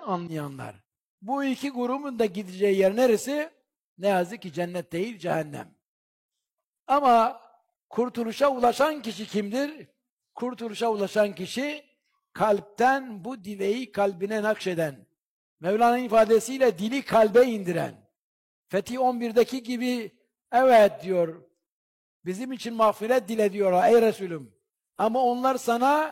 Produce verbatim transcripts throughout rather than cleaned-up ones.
anlayanlar. Bu iki grubun da gideceği yer neresi? Ne yazık ki cennet değil, cehennem. Ama kurtuluşa ulaşan kişi kimdir? Kurtuluşa ulaşan kişi, kalpten bu dileği kalbine nakşeden, Mevlana'nın ifadesiyle dili kalbe indiren, Fetih on birdeki gibi, evet diyor, bizim için mağfiret dile diyorlar ey Resulüm. Ama onlar sana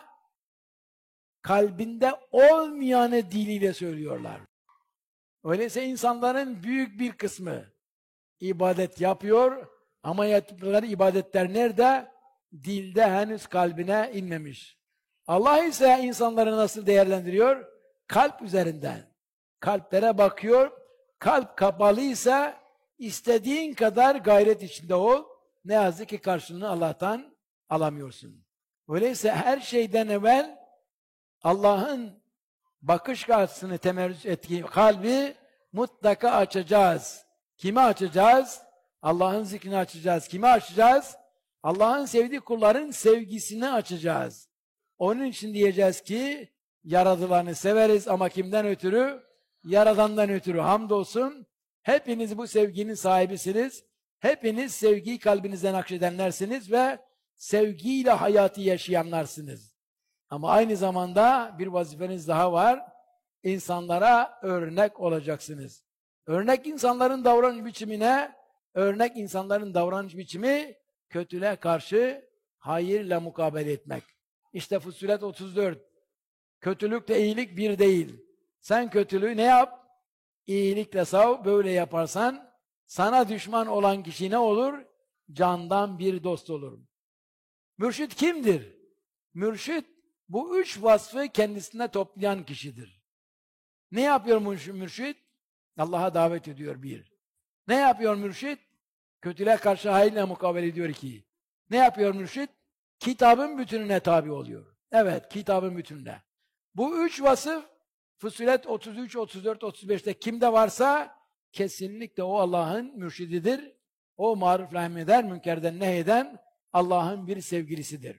kalbinde olmayanı diliyle söylüyorlar. Öyleyse insanların büyük bir kısmı ibadet yapıyor ama yaptıkları ibadetler nerede? Dilde, henüz kalbine inmemiş. Allah ise insanları nasıl değerlendiriyor? Kalp üzerinden. Kalplere bakıyor. Kalp kapalıysa istediğin kadar gayret içinde ol. Ne yazık ki karşılığını Allah'tan alamıyorsun. Öyleyse her şeyden evvel Allah'ın bakış karşısını temerrüz ettiği kalbi mutlaka açacağız. Kimi açacağız? Allah'ın zikrini açacağız. Kimi açacağız? Allah'ın sevdiği kulların sevgisini açacağız. Onun için diyeceğiz ki yaradılanı severiz ama kimden ötürü? Yaradandan ötürü. Hamdolsun hepiniz bu sevginin sahibisiniz. Hepiniz sevgiyi kalbinizden akşedenlersiniz ve sevgiyle hayatı yaşayanlarsınız. Ama aynı zamanda bir vazifeniz daha var. İnsanlara örnek olacaksınız. Örnek insanların davranış biçimine, örnek insanların davranış biçimi kötülüğe karşı hayırla mukabele etmek. İşte Fussilet otuz dört. Kötülükle iyilik bir değil. Sen kötülüğü ne yap? İyilikle sav, böyle yaparsan sana düşman olan kişi ne olur? Candan bir dost olur. Mürşit kimdir? Mürşit bu üç vasfı kendisine toplayan kişidir. Ne yapıyor mürşit? Allah'a davet ediyor bir. Ne yapıyor mürşit? Kötülüğe karşı hayırla mukabele ediyor iki. Ne yapıyor mürşit? Kitabın bütününe tabi oluyor. Evet, kitabın bütününe. Bu üç vasıf Fussilet otuz üç, otuz dört, otuz beşte kimde varsa kesinlikle o Allah'ın mürşididir. O marufla emreder, münkerden nehyeden Allah'ın bir sevgilisidir.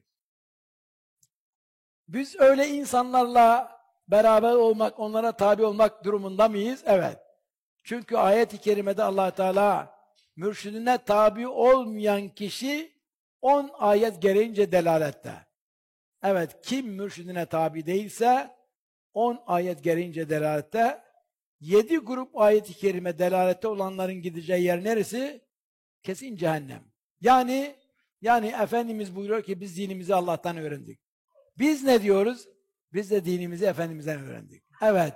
Biz öyle insanlarla beraber olmak, onlara tabi olmak durumunda mıyız? Evet. Çünkü ayet-i kerimede Allah Teala mürşidine tabi olmayan kişi on ayet gereğince delalette. Evet, kim mürşidine tabi değilse on ayet gereğince delalette. Yedi grup ayet-i kerime delalette olanların gideceği yer neresi? Kesin cehennem. Yani yani Efendimiz buyuruyor ki biz dinimizi Allah'tan öğrendik. Biz ne diyoruz? Biz de dinimizi Efendimiz'den öğrendik. Evet.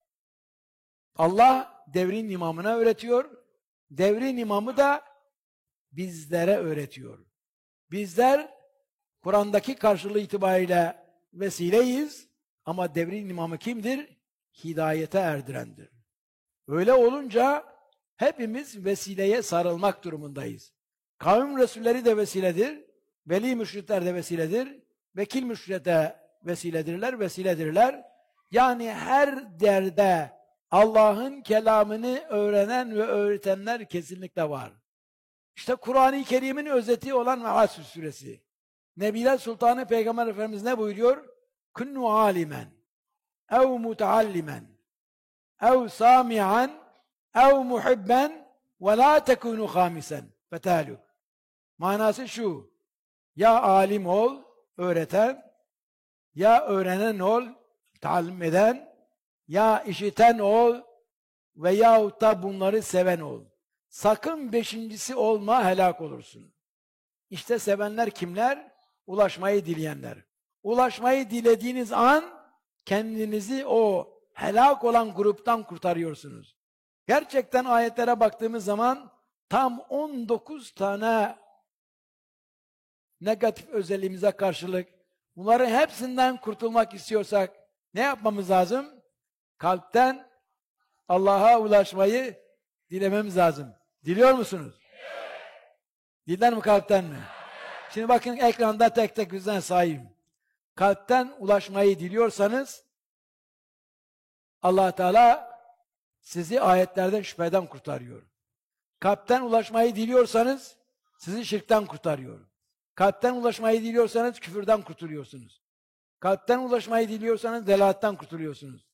Allah devrin imamına öğretiyor. Devrin imamı da bizlere öğretiyor. Bizler Kur'an'daki karşılığı itibariyle vesileyiz ama devrin imamı kimdir? Hidayete erdirendir. Öyle olunca hepimiz vesileye sarılmak durumundayız. Kavim Resulleri de vesiledir, veli mürşitler de vesiledir, vekil mürşite vesiledirler, vesiledirler. Yani her derde Allah'ın kelamını öğrenen ve öğretenler kesinlikle var. İşte Kur'an-ı Kerim'in özeti olan Me'asür suresi. Nebiler Sultanı Peygamber Efendimiz ne buyuruyor? Kunnu alimen, ev muteallimen, ev sami'an, ev muhibben, ve la tekunu hamisen. Fetaluk. Manası şu: ya alim ol, öğreten, ya öğrenen ol, talim eden, ya işiten ol veyahut da bunları seven ol. Sakın beşincisi olma, helak olursun. İşte sevenler kimler? Ulaşmayı dileyenler. Ulaşmayı dilediğiniz an kendinizi o helak olan gruptan kurtarıyorsunuz. Gerçekten ayetlere baktığımız zaman tam on dokuz tane negatif özelliğimize karşılık bunların hepsinden kurtulmak istiyorsak ne yapmamız lazım? Kalpten Allah'a ulaşmayı dilememiz lazım. Diliyor musunuz? Dilden mi, kalpten mi? Şimdi bakın ekranda tek tek yüzden sayayım. Kalpten ulaşmayı diliyorsanız Allah Teala sizi ayetlerden, şüpheden kurtarıyor. Kalpten ulaşmayı diliyorsanız sizi şirkten kurtarıyor. Kalpten ulaşmayı diliyorsanız küfürden kurtuluyorsunuz. Kalpten ulaşmayı diliyorsanız delaletten kurtuluyorsunuz.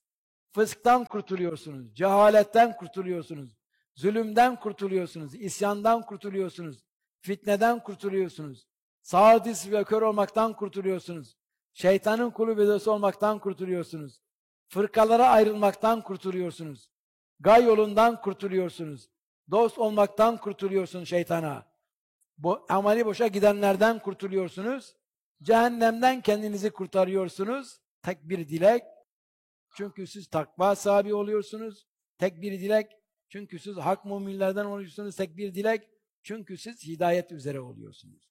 Fısktan kurtuluyorsunuz, cehaletten kurtuluyorsunuz, zulümden kurtuluyorsunuz, isyandan kurtuluyorsunuz, fitneden kurtuluyorsunuz, sağdis ve kör olmaktan kurtuluyorsunuz, şeytanın kulu ve dostu olmaktan kurtuluyorsunuz, fırkalara ayrılmaktan kurtuluyorsunuz, gay yolundan kurtuluyorsunuz, dost olmaktan kurtuluyorsunuz şeytana, Bo ameli boşa gidenlerden kurtuluyorsunuz, cehennemden kendinizi kurtarıyorsunuz, tek bir dilek, çünkü siz takva sahibi oluyorsunuz, tek bir dilek, çünkü siz hak müminlerden oluyorsunuz, tek bir dilek, çünkü siz hidayet üzere oluyorsunuz.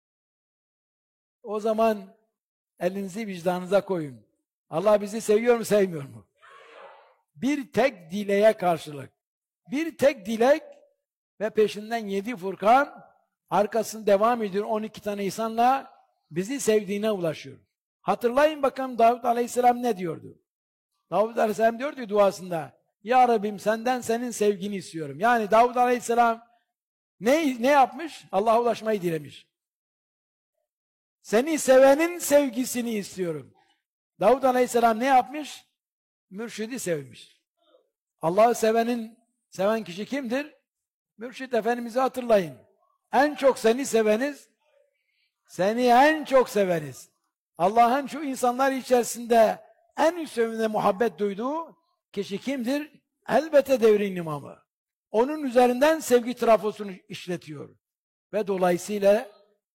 O zaman elinizi vicdanınıza koyun. Allah bizi seviyor mu, sevmiyor mu? Bir tek dileğe karşılık. Bir tek dilek ve peşinden yedi Furkan, arkasını devam ediyor on iki tane insanla bizi sevdiğine ulaşıyor. Hatırlayın bakalım Davud Aleyhisselam ne diyordu? Davud Aleyhisselam diyordu ki duasında, Ya Rabbim senden senin sevgini istiyorum. Yani Davud Aleyhisselam ne, ne yapmış? Allah'a ulaşmayı dilemiş. Seni sevenin sevgisini istiyorum. Davud Aleyhisselam ne yapmış? Mürşidi sevmiş. Allah'ı sevenin, seven kişi kimdir? Mürşid Efendimiz'i hatırlayın. En çok seni seveniz, seni en çok seveniz. Allah'ın şu insanlar içerisinde en üst seviyede muhabbet duyduğu kişi kimdir? Elbette devrin imamı. Onun üzerinden sevgi trafosunu işletiyor. Ve dolayısıyla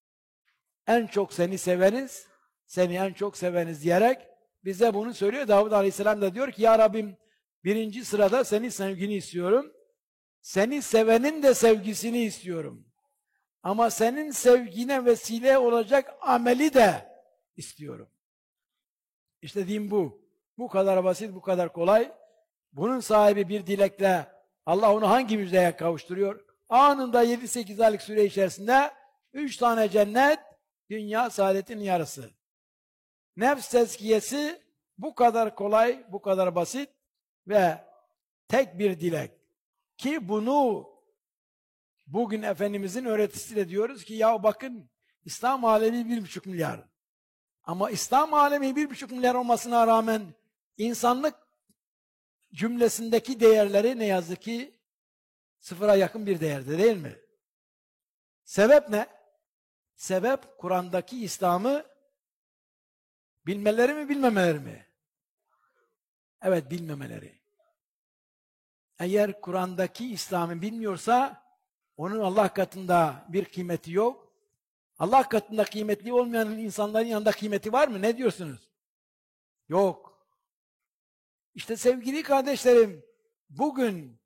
en çok seni seveniz, seni en çok seveniz diyerek bize bunu söylüyor. Davud Aleyhisselam da diyor ki, Ya Rabbim birinci sırada senin sevgini istiyorum. Seni sevenin de sevgisini istiyorum. Ama senin sevgine vesile olacak ameli de istiyorum. İşte din bu. Bu kadar basit, bu kadar kolay. Bunun sahibi bir dilekle Allah onu hangi müjdeye kavuşturuyor? Anında yedi sekiz aylık süre içerisinde üç tane cennet, dünya saadetin yarısı. Nefs tezkiyesi bu kadar kolay, bu kadar basit ve tek bir dilek. Ki bunu bugün Efendimizin öğretisiyle diyoruz ki ya bakın İslam alemi bir buçuk milyar. Ama İslam alemi bir buçuk milyar olmasına rağmen insanlık cümlesindeki değerleri ne yazık ki sıfıra yakın bir değerde değil mi? Sebep ne? Sebep Kur'an'daki İslam'ı bilmeleri mi bilmemeleri mi? Evet, bilmemeleri. Eğer Kur'an'daki İslam'ı bilmiyorsa onun Allah katında bir kıymeti yok. Allah katında kıymetli olmayan insanların yanında kıymeti var mı? Ne diyorsunuz? Yok. İşte sevgili kardeşlerim, bugün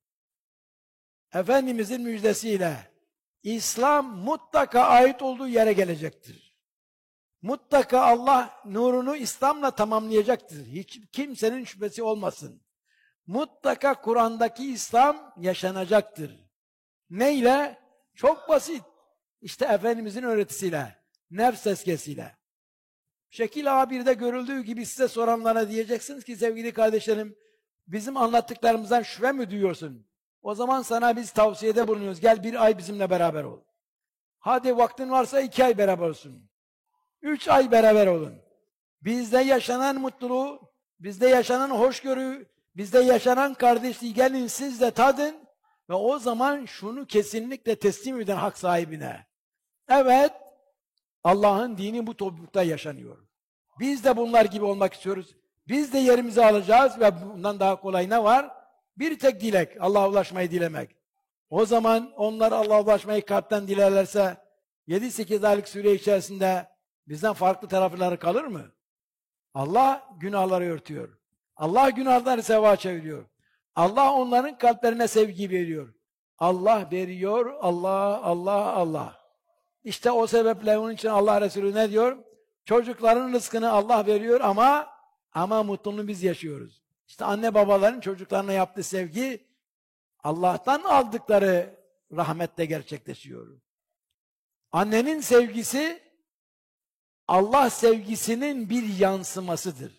Efendimizin müjdesiyle İslam mutlaka ait olduğu yere gelecektir. Mutlaka Allah nurunu İslam'la tamamlayacaktır. Hiç kimsenin şüphesi olmasın. Mutlaka Kur'an'daki İslam yaşanacaktır. Neyle? Çok basit. İşte Efendimizin öğretisiyle, nefs tezkiyesiyle. Şekil A bir'de görüldüğü gibi size soranlara diyeceksiniz ki sevgili kardeşlerim, bizim anlattıklarımızdan şüphe mi duyuyorsun? O zaman sana biz tavsiyede bulunuyoruz. Gel bir ay bizimle beraber ol. Hadi vaktin varsa iki ay beraber olsun. Üç ay beraber olun. Bizde yaşanan mutluluğu, bizde yaşanan hoşgörü, bizde yaşanan kardeşliği gelin siz de tadın ve o zaman şunu kesinlikle teslim edin hak sahibine. Evet, Allah'ın dini bu toplulukta yaşanıyor. Biz de bunlar gibi olmak istiyoruz. Biz de yerimizi alacağız ve bundan daha kolay ne var? Bir tek dilek, Allah'a ulaşmayı dilemek. O zaman onlar Allah'a ulaşmayı kalpten dilerlerse yedi sekiz aylık süre içerisinde bizden farklı tarafları kalır mı? Allah günahları örtüyor. Allah günahları sevaba çeviriyor. Allah onların kalplerine sevgi veriyor. Allah veriyor, Allah, Allah, Allah. İşte o sebeple onun için Allah Resulü ne diyor? Çocukların rızkını Allah veriyor ama ama mutluluğunu biz yaşıyoruz. İşte anne babaların çocuklarına yaptığı sevgi Allah'tan aldıkları rahmetle gerçekleşiyor. Annenin sevgisi Allah sevgisinin bir yansımasıdır.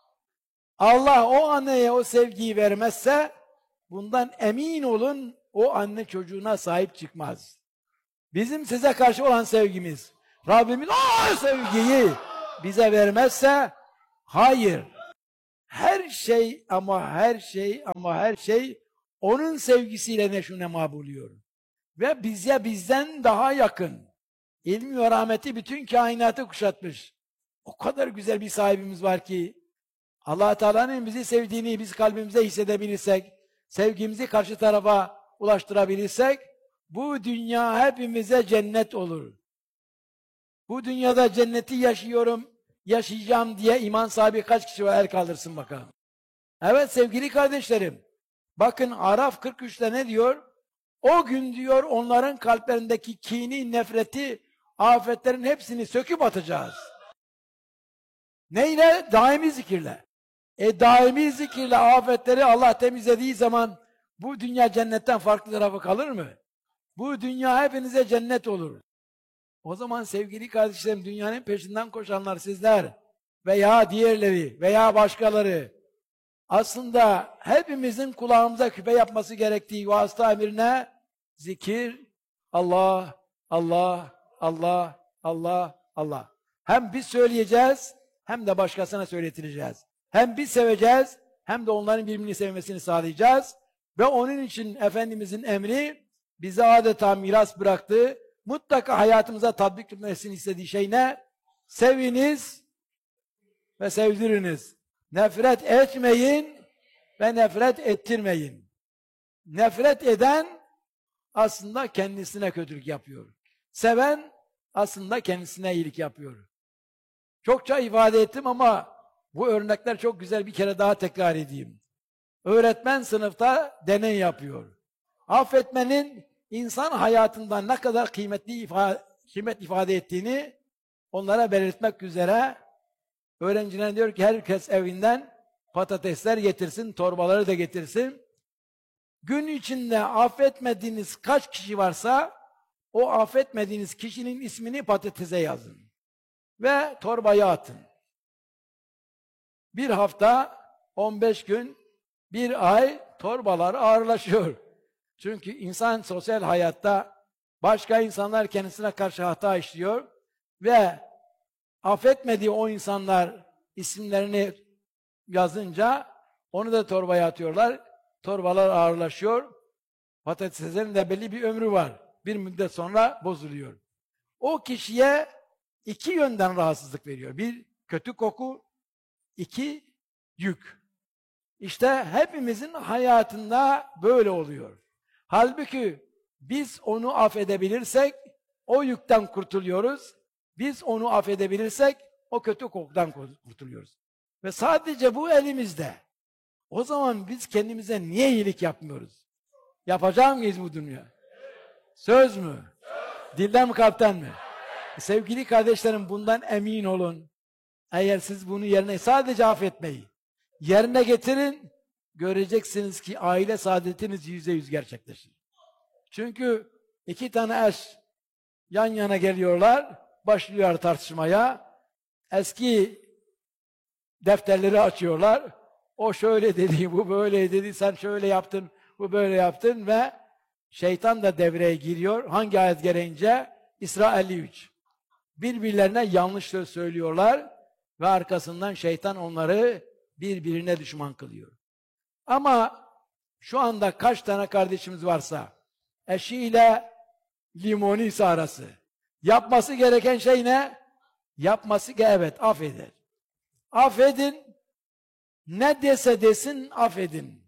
Allah o anneye o sevgiyi vermezse bundan emin olun o anne çocuğuna sahip çıkmaz. Bizim size karşı olan sevgimiz, Rabbimiz o sevgiyi bize vermezse hayır. Her her şey ama her şey ama her şey onun sevgisiyle neşunema buluyor. Ve bize bizden daha yakın. İlmi ve rahmeti bütün kainatı kuşatmış. O kadar güzel bir sahibimiz var ki Allah Teala'nın bizi sevdiğini biz kalbimize hissedebilirsek, sevgimizi karşı tarafa ulaştırabilirsek, bu dünya hepimize cennet olur. Bu dünyada cenneti yaşıyorum, yaşayacağım diye iman sahibi kaç kişi var? El kaldırsın bakalım. Evet sevgili kardeşlerim, bakın Araf kırk üçte ne diyor? O gün diyor onların kalplerindeki kini, nefreti, afetlerin hepsini söküp atacağız. Neyle? Daimi zikirle. E daimi zikirle afetleri Allah temizlediği zaman bu dünya cennetten farklı tarafı kalır mı? Bu dünya hepinize cennet olur. O zaman sevgili kardeşlerim, dünyanın peşinden koşanlar sizler veya diğerleri veya başkaları, aslında hepimizin kulağımıza küpe yapması gerektiği vasıta emirine zikir, Allah, Allah, Allah, Allah, Allah. Hem biz söyleyeceğiz, hem de başkasına söyletileceğiz. Hem biz seveceğiz, hem de onların birbirini sevmesini sağlayacağız. Ve onun için Efendimizin emri bize adeta miras bıraktı. Mutlaka hayatımıza tatbik etmesini istediği şey ne? Seviniz ve sevdiriniz. Nefret etmeyin ve nefret ettirmeyin. Nefret eden aslında kendisine kötülük yapıyor. Seven aslında kendisine iyilik yapıyor. Çokça ifade ettim ama bu örnekler çok güzel, bir kere daha tekrar edeyim. Öğretmen sınıfta deney yapıyor. Affetmenin insan hayatında ne kadar kıymetli ifade, kıymet ifade ettiğini onlara belirtmek üzere öğrenciler diyor ki herkes evinden patatesler getirsin, torbaları da getirsin. Gün içinde affetmediğiniz kaç kişi varsa o affetmediğiniz kişinin ismini patatese yazın. Ve torbaya atın. Bir hafta, on beş gün, bir ay torbalar ağırlaşıyor. Çünkü insan sosyal hayatta başka insanlar kendisine karşı hata işliyor ve affetmediği o insanlar isimlerini yazınca onu da torbaya atıyorlar. Torbalar ağırlaşıyor. Patateslerin de belli bir ömrü var. Bir müddet sonra bozuluyor. O kişiye iki yönden rahatsızlık veriyor. Bir, kötü koku. İki, yük. İşte hepimizin hayatında böyle oluyor. Halbuki biz onu affedebilirsek o yükten kurtuluyoruz. Biz onu affedebilirsek o kötü kokudan kurtuluyoruz. Ve sadece bu elimizde. O zaman biz kendimize niye iyilik yapmıyoruz? Yapacak mıyız bu dünya? Söz mü? Dilden mi, kalpten mi? Sevgili kardeşlerim, bundan emin olun. Eğer siz bunu yerine, sadece affetmeyi yerine getirin, göreceksiniz ki aile saadetiniz yüzde yüz gerçekleşir. Çünkü iki tane eş yan yana geliyorlar, başlıyorlar tartışmaya. Eski defterleri açıyorlar. O şöyle dedi, bu böyle dedi, sen şöyle yaptın, bu böyle yaptın ve şeytan da devreye giriyor. Hangi ayet gereğince? İsra elli üç. Birbirlerine yanlış söz söylüyorlar ve arkasından şeytan onları birbirine düşman kılıyor. Ama şu anda kaç tane kardeşimiz varsa eşiyle limonisi arası. Yapması gereken şey ne? Yapması evet, affeder. Affedin. Ne dese desin affedin.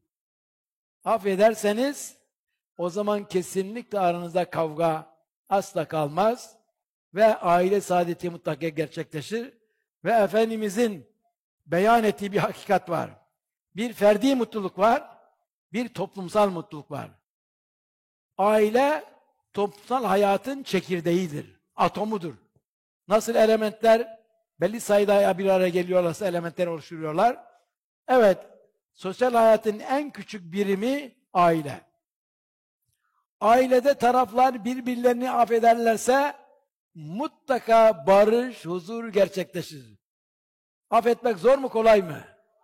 Affederseniz o zaman kesinlikle aranızda kavga asla kalmaz ve aile saadeti mutlaka gerçekleşir ve Efendimizin beyan ettiği bir hakikat var. Bir ferdi mutluluk var, bir toplumsal mutluluk var. Aile toplumsal hayatın çekirdeğidir, atomudur. Nasıl elementler belli sayıda bir araya geliyorlarsa elementler oluşturuyorlar. Evet, sosyal hayatın en küçük birimi aile. Ailede taraflar birbirlerini affederlerse mutlaka barış, huzur gerçekleşir. Affetmek zor mu, kolay mı?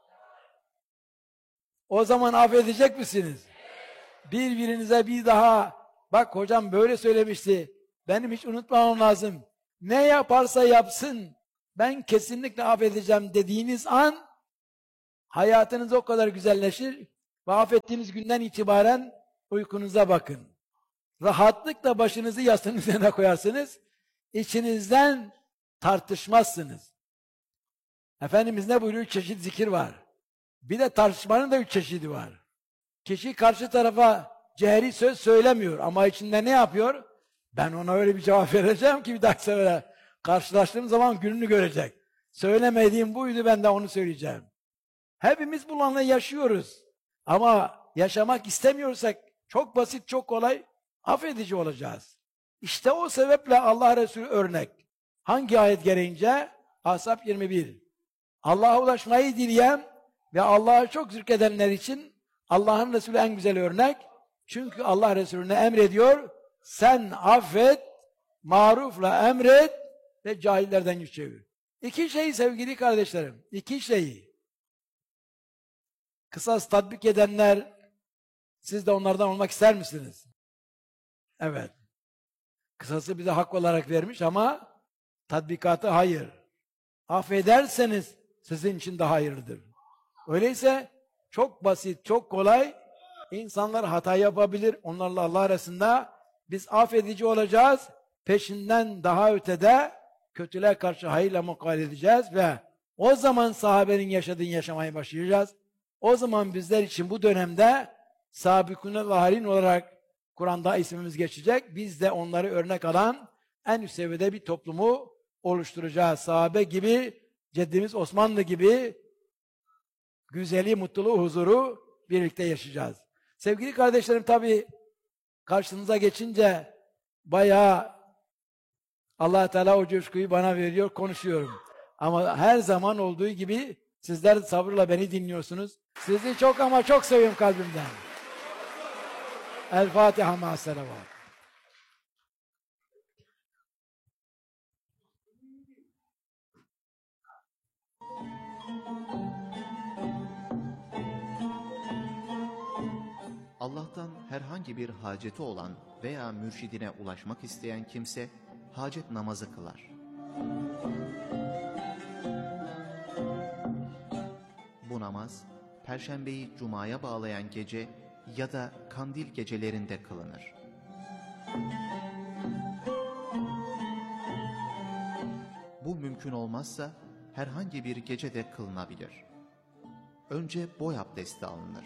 O zaman affedecek misiniz? Birbirinize bir daha, bak hocam böyle söylemişti, benim hiç unutmamam lazım. Ne yaparsa yapsın, ben kesinlikle affedeceğim dediğiniz an, hayatınız o kadar güzelleşir ve affettiğiniz günden itibaren uykunuza bakın. Rahatlıkla başınızı yastığın üzerine koyarsınız, içinizden tartışmazsınız. Efendimiz ne buyuruyor? Üç çeşit zikir var. Bir de tartışmanın da üç çeşidi var. Kişi karşı tarafa cehri söz söylemiyor ama içinde ne yapıyor? Ben ona öyle bir cevap vereceğim ki bir dahaki sefere karşılaştığım zaman gününü görecek. Söylemediğim buydu, ben de onu söyleyeceğim. Hepimiz bununla yaşıyoruz. Ama yaşamak istemiyorsak çok basit, çok kolay affedici olacağız. İşte o sebeple Allah Resulü örnek. Hangi ayet gereğince? Ahzab yirmi bir. Allah'a ulaşmayı dileyen ve Allah'a çok zikredenler için Allah'ın Resulü en güzel örnek. Çünkü Allah Resulüne emrediyor, sen affet, marufla emret ve cahillerden yüz çevir. İki şey sevgili kardeşlerim, iki şeyi. Kısas tatbik edenler, siz de onlardan olmak ister misiniz? Evet. Kısası bize hak olarak vermiş ama tatbikatı hayır. Affederseniz sizin için de hayırdır. Öyleyse çok basit, çok kolay. İnsanlar hata yapabilir. Onlarla Allah arasında biz affedici olacağız. Peşinden daha ötede kötülüğe karşı hayırla mukabele edeceğiz ve o zaman sahabenin yaşadığını yaşamaya başlayacağız. O zaman bizler için bu dönemde sabikune vahalin olarak Kur'an'da ismimiz geçecek. Biz de onları örnek alan en üst seviyede bir toplumu oluşturacağız. Sahabe gibi, Ceddimiz Osmanlı gibi güzeli, mutluluğu, huzuru birlikte yaşayacağız. Sevgili kardeşlerim, tabii karşınıza geçince bayağı Allah Teala o coşkuyu bana veriyor, konuşuyorum. Ama her zaman olduğu gibi sizler sabırla beni dinliyorsunuz. Sizi çok ama çok seviyorum kalbimden. El Fatiha ma selavat. Allah'tan herhangi bir haceti olan veya mürşidine ulaşmak isteyen kimse hacet namazı kılar. Bu namaz, Perşembeyi Cuma'ya bağlayan gece ya da kandil gecelerinde kılınır. Bu mümkün olmazsa herhangi bir gecede kılınabilir. Önce boy abdesti alınır.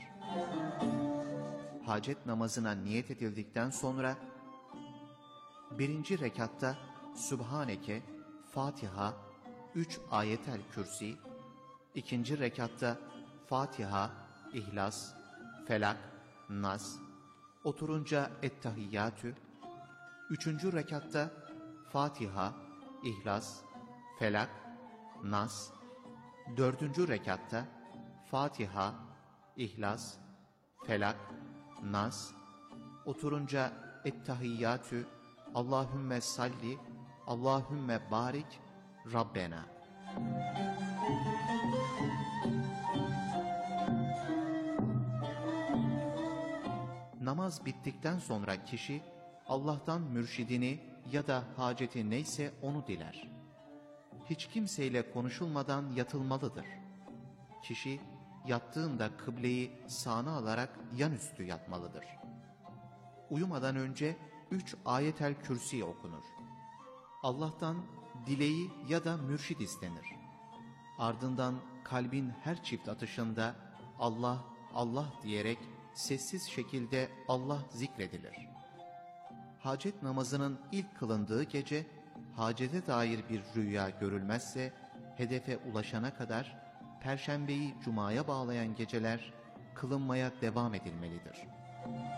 Hacet namazına niyet edildikten sonra birinci rekatta Sübhaneke, Fatiha, üç ayetel kürsi, ikinci rekatta Fatiha, İhlas, Felak, Nas, oturunca Ettehiyyatü, üçüncü rekatta Fatiha, İhlas, Felak, Nas, dördüncü rekatta Fatiha, İhlas, Felak, Nas, oturunca Ettehiyyatü, Allahümme salli, Allahümme barik, Rabbena. Namaz bittikten sonra kişi Allah'tan mürşidini ya da haceti neyse onu diler. Hiç kimseyle konuşulmadan yatılmalıdır. Kişi yattığında kıbleyi sağına alarak yanüstü yatmalıdır. Uyumadan önce üç ayetel kürsi okunur. Allah'tan dileği ya da mürşid istenir. Ardından kalbin her çift atışında Allah, Allah diyerek sessiz şekilde Allah zikredilir. Hacet namazının ilk kılındığı gece, hacete dair bir rüya görülmezse, hedefe ulaşana kadar Perşembeyi Cuma'ya bağlayan geceler kılınmaya devam edilmelidir.